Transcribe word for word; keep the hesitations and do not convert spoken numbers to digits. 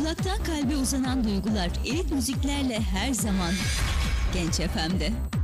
Kulaktan kalbe uzanan duygular elit müziklerle her zaman Genç F M'de.